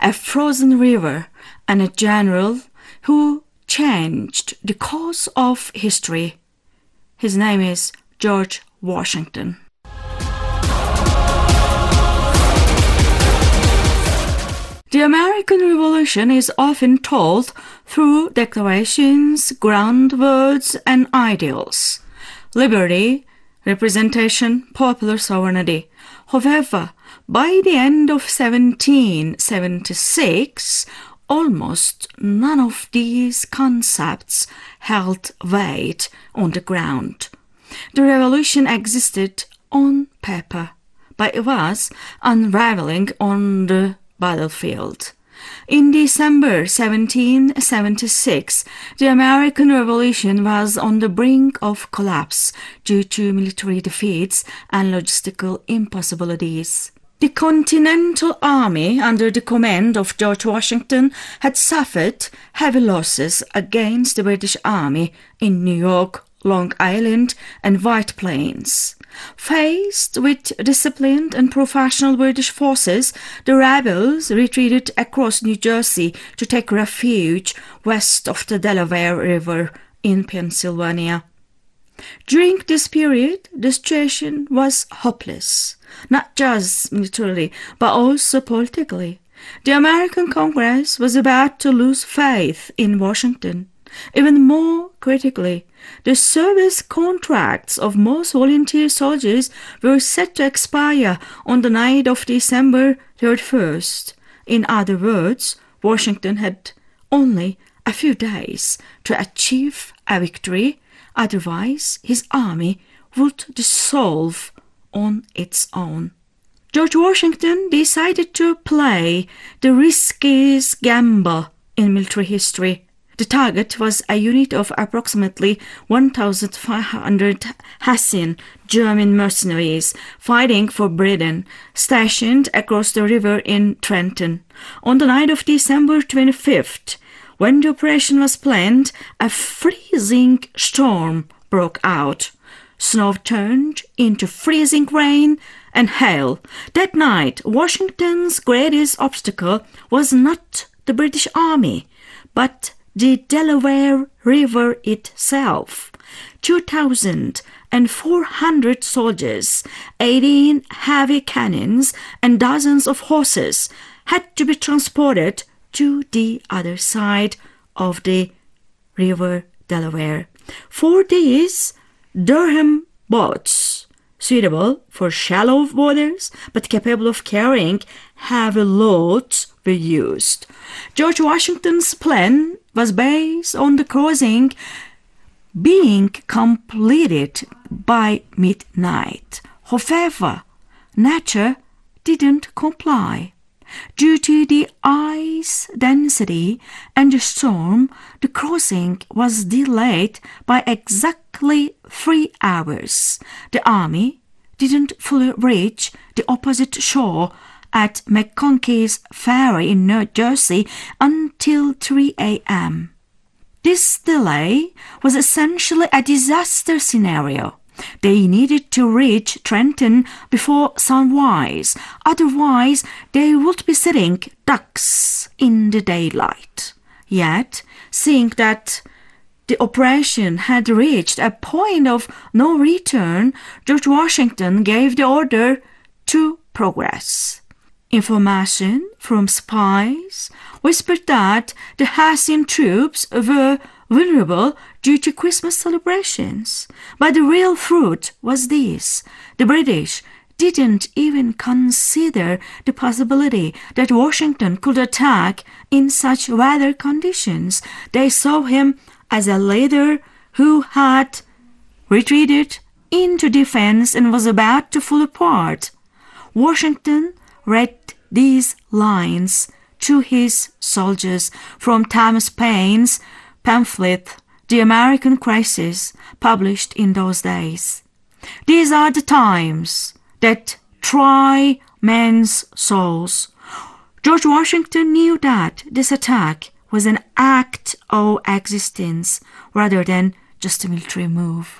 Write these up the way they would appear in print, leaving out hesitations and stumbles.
a frozen river, and a general who changed the course of history. His name is George Washington. The American Revolution is often told through declarations, grand words, and ideals. Liberty, representation, popular sovereignty. However, by the end of 1776, almost none of these concepts held weight on the ground. The revolution existed on paper, but it was unraveling on the battlefield. In December 1776, the American Revolution was on the brink of collapse due to military defeats and logistical impossibilities. The Continental Army, under the command of George Washington, had suffered heavy losses against the British Army in New York, Long Island, and White Plains. Faced with disciplined and professional British forces, the rebels retreated across New Jersey to take refuge west of the Delaware River in Pennsylvania. During this period, the situation was hopeless, not just militarily, but also politically. The American Congress was about to lose faith in Washington. Even more critically, the service contracts of most volunteer soldiers were set to expire on the night of December 31st. In other words, Washington had only a few days to achieve a victory, otherwise his army would dissolve on its own. George Washington decided to play the riskiest gamble in military history. The target was a unit of approximately 1,500 Hessian German mercenaries fighting for Britain, stationed across the river in Trenton. On the night of December 25th, when the operation was planned, a freezing storm broke out. Snow turned into freezing rain and hail. That night, Washington's greatest obstacle was not the British Army, but the Delaware River itself. 2,400 soldiers, 18 heavy cannons, and dozens of horses had to be transported to the other side of the River Delaware. For these, Durham boats, suitable for shallow waters but capable of carrying heavy loads, were used. George Washington's plan was based on the crossing being completed by midnight. However, nature didn't comply. Due to the ice density and the storm, the crossing was delayed by exactly 3 hours. The army didn't fully reach the opposite shore at McConkey's Ferry in New Jersey until 3 a.m. This delay was essentially a disaster scenario. They needed to reach Trenton before sunrise, otherwise they would be sitting ducks in the daylight. Yet, seeing that the operation had reached a point of no return, George Washington gave the order to progress. Information from spies whispered that the Hessian troops were vulnerable due to Christmas celebrations. But the real truth was this: the British didn't even consider the possibility that Washington could attack in such weather conditions. They saw him as a leader who had retreated into defense and was about to fall apart. Washington read these lines to his soldiers from Thomas Paine's pamphlet, The American Crisis, published in those days. These are the times that try men's souls. George Washington knew that this attack was an act of existence rather than just a military move.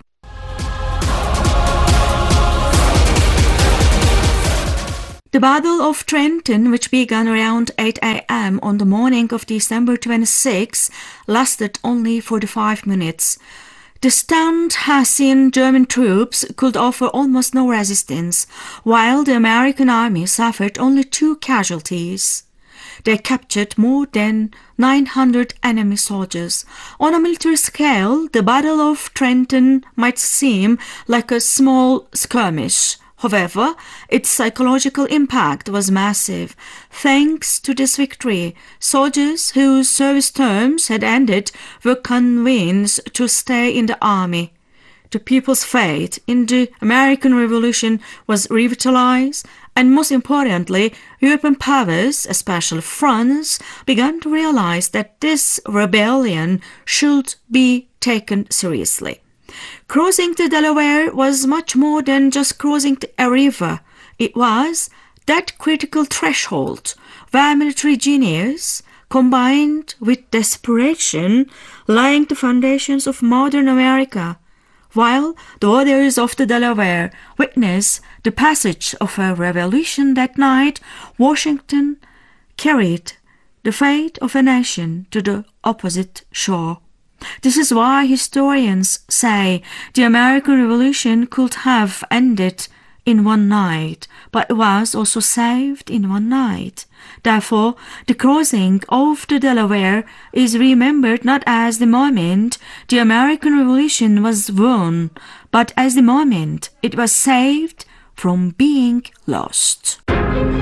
The Battle of Trenton, which began around 8 a.m. on the morning of December 26, lasted only 45 minutes. The stunned Hessian German troops could offer almost no resistance, while the American army suffered only 2 casualties. They captured more than 900 enemy soldiers. On a military scale, the Battle of Trenton might seem like a small skirmish. However, its psychological impact was massive. Thanks to this victory, soldiers whose service terms had ended were convinced to stay in the army. The people's faith in the American Revolution was revitalized, and most importantly, European powers, especially France, began to realize that this rebellion should be taken seriously. Crossing the Delaware was much more than just crossing a river. It was that critical threshold where military genius, combined with desperation, laying the foundations of modern America. While the waters of the Delaware witnessed the passage of a revolution that night, Washington carried the fate of a nation to the opposite shore. This is why historians say the American Revolution could have ended in one night, but was also saved in one night. Therefore, the crossing of the Delaware is remembered not as the moment the American Revolution was won, but as the moment it was saved from being lost.